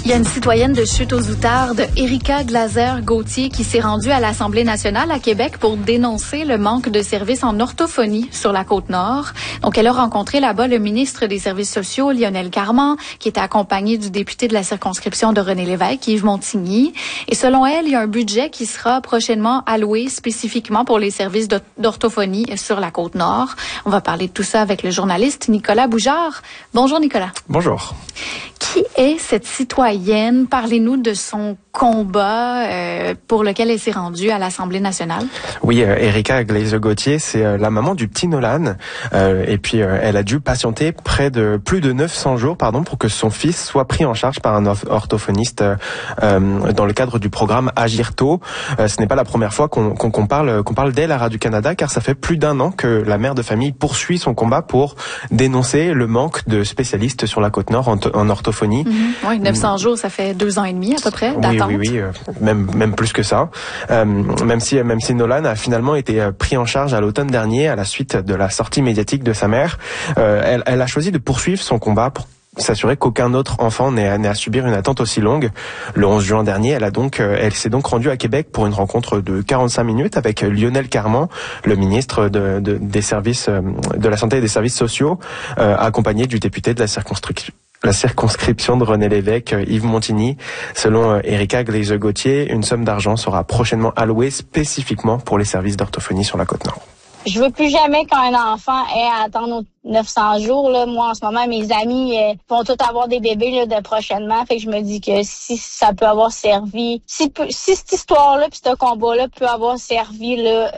Il y a une citoyenne de Chute-aux-Outardes, Erika Glaser-Gauthier, qui s'est rendue à l'Assemblée nationale à Québec pour dénoncer le manque de services en orthophonie sur la Côte-Nord. Donc, elle a rencontré là-bas le ministre des Services sociaux, Lionel Carman, qui était accompagné du député de la circonscription de René Lévesque, Yves Montigny. Et selon elle, il y a un budget qui sera prochainement alloué spécifiquement pour les services d'orthophonie sur la Côte-Nord. On va parler de tout ça avec le journaliste Nicolas Boujard. Bonjour, Nicolas. Bonjour. Qui est cette citoyenne? Parlez-nous de son combat pour lequel elle s'est rendue à l'Assemblée nationale. Oui, Erika Glaser-Gauthier, c'est la maman du petit Nolan. Et puis, elle a dû patienter plus de 900 jours pour que son fils soit pris en charge par un orthophoniste dans le cadre du programme Agir tôt. Ce n'est pas la première fois qu'on parle d'elle à Radio-Canada, car ça fait plus d'un an que la mère de famille poursuit son combat pour dénoncer le manque de spécialistes sur la Côte-Nord en orthophonie. Oui, 900 jours, ça fait 2 ans et demi à peu près d'attente. Oui, même plus que ça. Même si Nolan a finalement été pris en charge à l'automne dernier à la suite de la sortie médiatique de sa mère, elle a choisi de poursuivre son combat pour s'assurer qu'aucun autre enfant n'ait à subir une attente aussi longue. Le 11 juin dernier, elle s'est donc rendue à Québec pour une rencontre de 45 minutes avec Lionel Carman, le ministre des services de la santé et des services sociaux, accompagné du député de la circonscription de René Lévesque, Yves Montigny. Selon Erika Glaser-Gauthier, une somme d'argent sera prochainement allouée spécifiquement pour les services d'orthophonie sur la Côte-Nord. Je veux plus jamais qu'un enfant ait à attendre 900 jours. Là. Moi, en ce moment, mes amis vont tous avoir des bébés là, de prochainement. Fait que je me dis que si ça peut avoir servi, si cette histoire-là puis ce combat-là peut avoir servi là,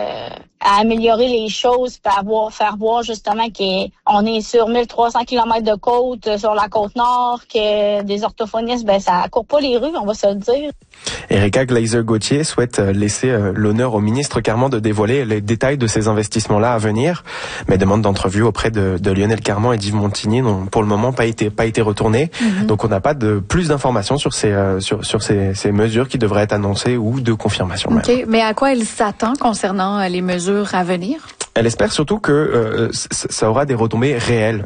à améliorer les choses, puis faire voir justement qu'on est sur 1300 km de côte sur la Côte-Nord, que des orthophonistes, ça court pas les rues, on va se le dire. Erika Glaser-Gauthier souhaite laisser l'honneur au ministre Carman de dévoiler les détails de ces investissements-là à venir, mais demande d'entrevue auprès de Lionel Carman et d'Yves Montigny n'ont pour le moment pas été retournées. Donc on n'a pas de plus d'informations sur ces mesures qui devraient être annoncées ou de confirmation. OK, mais à quoi elle s'attend concernant les mesures à venir? Elle espère surtout que ça aura des retombées réelles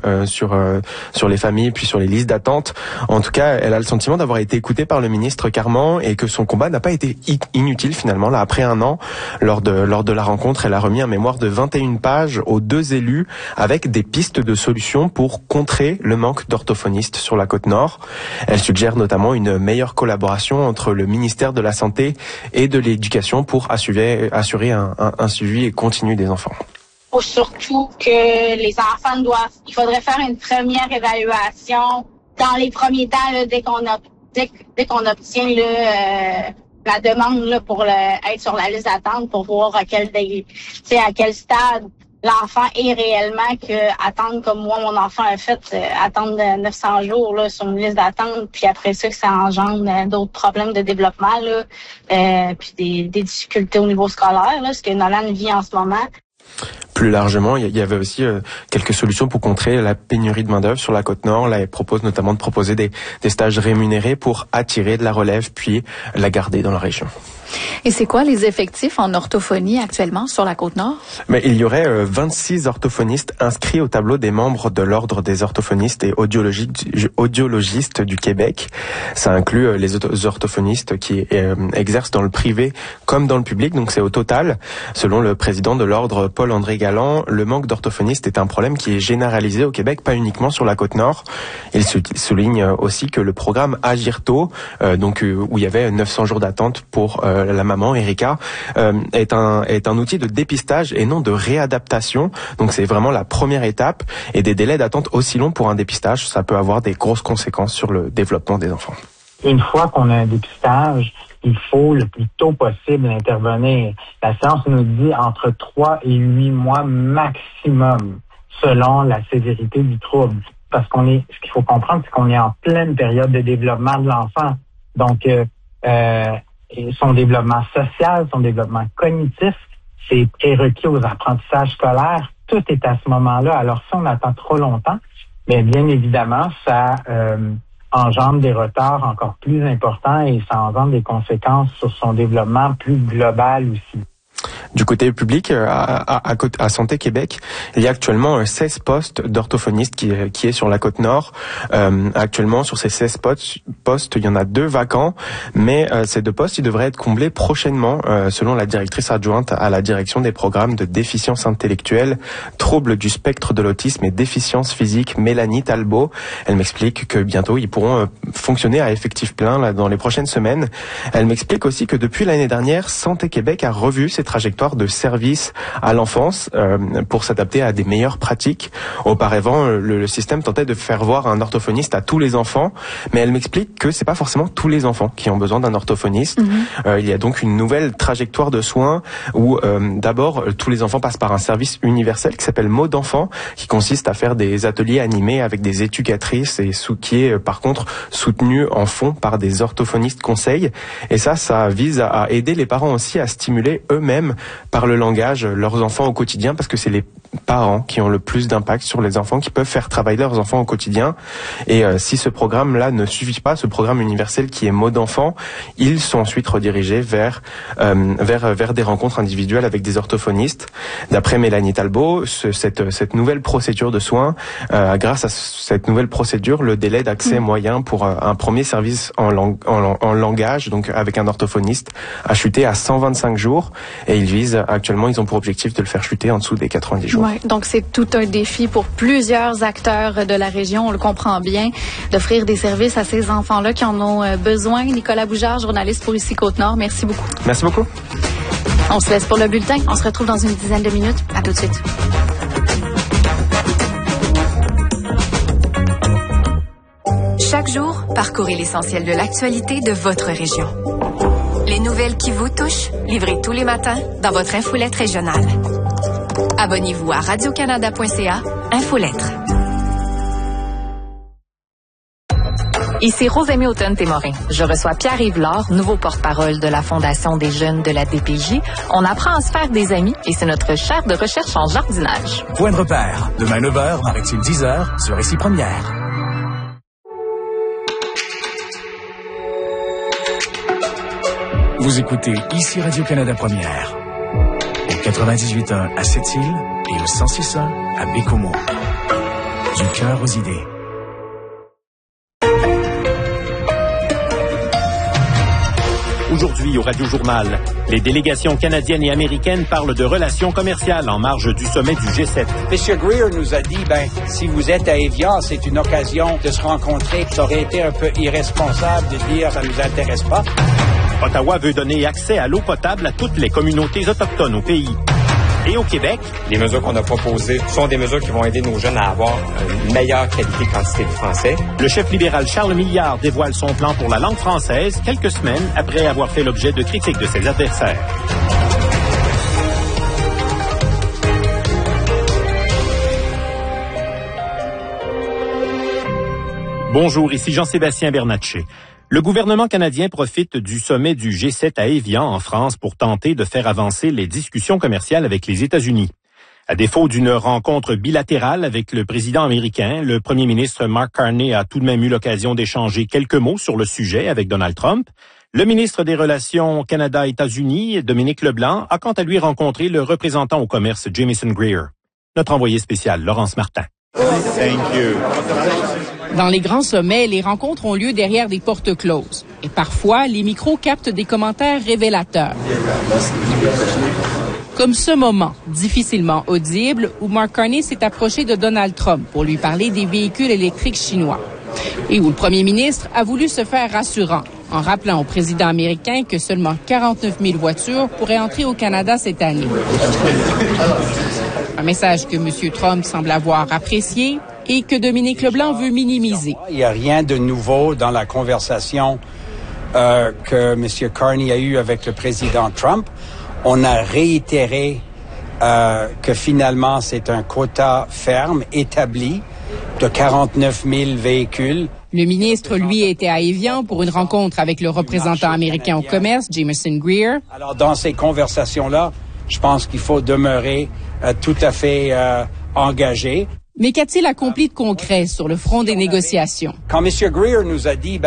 sur les familles puis sur les listes d'attente. En tout cas, elle a le sentiment d'avoir été écoutée par le ministre Carman et que son combat n'a pas été inutile finalement. Là, après un an, lors de la rencontre, elle a remis un mémoire de 21 pages aux 2 élus avec des pistes de solutions pour contrer le manque d'orthophonistes sur la Côte-Nord. Elle suggère notamment une meilleure collaboration entre le ministère de la Santé et de l'Éducation pour assurer un suivi continu des enfants. Surtout que les enfants il faudrait faire une première évaluation dans les premiers temps là, dès qu'on obtient la demande là, pour être sur la liste d'attente pour voir à quel stade l'enfant est réellement, que attendre comme moi mon enfant a fait, attendre 900 jours là, sur une liste d'attente, puis après ça que ça engendre d'autres problèmes de développement là, puis des difficultés au niveau scolaire là, ce que Nolan vit en ce moment. Plus largement, il y avait aussi quelques solutions pour contrer la pénurie de main-d'œuvre sur la Côte-Nord. Là, elle propose notamment de proposer des stages rémunérés pour attirer de la relève puis la garder dans la région. Et c'est quoi les effectifs en orthophonie actuellement sur la Côte-Nord? Mais il y aurait 26 orthophonistes inscrits au tableau des membres de l'Ordre des orthophonistes et audiologistes du Québec. Ça inclut les orthophonistes qui exercent dans le privé comme dans le public, donc c'est au total. Selon le président de l'Ordre, Paul-André Galland, le manque d'orthophonistes est un problème qui est généralisé au Québec, pas uniquement sur la Côte-Nord. Il souligne aussi que le programme Agir tôt, où il y avait 900 jours d'attente pour la maman Erika, est un outil de dépistage et non de réadaptation. Donc c'est vraiment la première étape, et des délais d'attente aussi longs pour un dépistage, ça peut avoir des grosses conséquences sur le développement des enfants. Une fois qu'on a un dépistage, il faut le plus tôt possible intervenir. La science nous dit entre 3 et 8 mois maximum, selon la sévérité du trouble. Parce ce qu'il faut comprendre, c'est qu'on est en pleine période de développement de l'enfant. Donc, son développement social, son développement cognitif, c'est prérequis aux apprentissages scolaires. Tout est à ce moment-là. Alors, si on attend trop longtemps, bien évidemment, ça engendre des retards encore plus importants et ça engendre des conséquences sur son développement plus global aussi. Du côté public, à Santé Québec, il y a actuellement 16 postes d'orthophonistes qui est sur la Côte-Nord. Actuellement, sur ces 16 postes, il y en a 2 vacants, mais ces 2 postes, ils devraient être comblés prochainement, selon la directrice adjointe à la direction des programmes de déficience intellectuelle, troubles du spectre de l'autisme et déficience physique, Mélanie Talbot. Elle m'explique que bientôt, ils pourront fonctionner à effectif plein là, dans les prochaines semaines. Elle m'explique aussi que depuis l'année dernière, Santé Québec a revu ses trajectoires de service à l'enfance pour s'adapter à des meilleures pratiques. Auparavant, le système tentait de faire voir un orthophoniste à tous les enfants, mais elle m'explique que c'est pas forcément tous les enfants qui ont besoin d'un orthophoniste. Il y a donc une nouvelle trajectoire de soins où d'abord tous les enfants passent par un service universel qui s'appelle Mots d'enfant, qui consiste à faire des ateliers animés avec des éducatrices et qui est par contre soutenu en fond par des orthophonistes conseils. Et ça vise à aider les parents aussi à stimuler eux-mêmes par le langage leurs enfants au quotidien, parce que c'est les parents qui ont le plus d'impact sur les enfants, qui peuvent faire travailler leurs enfants au quotidien. Et si ce programme-là ne suffit pas, ce programme universel qui est Mots d'enfant, ils sont ensuite redirigés vers des rencontres individuelles avec des orthophonistes. D'après Mélanie Talbot, cette nouvelle procédure de soins, grâce à cette nouvelle procédure, le délai d'accès moyen pour un premier service en langage, donc avec un orthophoniste, a chuté à 125 jours. Et ils ont pour objectif de le faire chuter en dessous des 90 jours. Ouais, donc c'est tout un défi pour plusieurs acteurs de la région, on le comprend bien, d'offrir des services à ces enfants-là qui en ont besoin. Nicolas Bougère, journaliste pour ici Côte-Nord, merci beaucoup. Merci beaucoup. On se laisse pour le bulletin. On se retrouve dans une dizaine de minutes. À tout de suite. Chaque jour, parcourez l'essentiel de l'actualité de votre région. Les nouvelles qui vous touchent, livrées tous les matins dans votre infolette régionale. Abonnez-vous à radiocanada.ca, Infolettre. Ici Rosemée Automne-Témorin. Je reçois Pierre-Yves Laure, nouveau porte-parole de la Fondation des jeunes de la DPJ. On apprend à se faire des amis et c'est notre chaire de recherche en jardinage. Point de repère. Demain 9h, Maritime 10h, sur Ici Première. Vous écoutez Ici Radio-Canada Première. Au 98.1 à Sept-Îles et au 106.1 à Bécomo. Du cœur aux idées. Aujourd'hui au Radio-Journal, les délégations canadiennes et américaines parlent de relations commerciales en marge du sommet du G7. M. Greer nous a dit, si vous êtes à Evian, c'est une occasion de se rencontrer. Ça aurait été un peu irresponsable de dire ça nous intéresse pas. Ottawa veut donner accès à l'eau potable à toutes les communautés autochtones au pays. Et au Québec, les mesures qu'on a proposées sont des mesures qui vont aider nos jeunes à avoir une meilleure qualité et quantité de français. Le chef libéral Charles Milliard dévoile son plan pour la langue française quelques semaines après avoir fait l'objet de critiques de ses adversaires. Bonjour, ici Jean-Sébastien Bernatchez. Le gouvernement canadien profite du sommet du G7 à Évian, en France, pour tenter de faire avancer les discussions commerciales avec les États-Unis. À défaut d'une rencontre bilatérale avec le président américain, le premier ministre Mark Carney a tout de même eu l'occasion d'échanger quelques mots sur le sujet avec Donald Trump. Le ministre des Relations Canada-États-Unis, Dominique Leblanc, a quant à lui rencontré le représentant au commerce Jamieson Greer. Notre envoyé spécial, Laurence Martin. Thank you. Dans les grands sommets, les rencontres ont lieu derrière des portes closes. Et parfois, les micros captent des commentaires révélateurs. Comme ce moment, difficilement audible, où Mark Carney s'est approché de Donald Trump pour lui parler des véhicules électriques chinois. Et où le premier ministre a voulu se faire rassurant, en rappelant au président américain que seulement 49 000 voitures pourraient entrer au Canada cette année. Un message que M. Trump semble avoir apprécié et que Dominique Leblanc veut minimiser. Il n'y a rien de nouveau dans la conversation que M. Carney a eue avec le président Trump. On a réitéré que finalement c'est un quota ferme établi de 49 000 véhicules. Le ministre, lui, était à Évian pour une rencontre avec le représentant américain au commerce, Jamieson Greer. Alors, dans ces conversations-là, je pense qu'il faut demeurer tout à fait engagé. Mais qu'a-t-il accompli de concret sur le front des négociations? Quand M. Greer nous a dit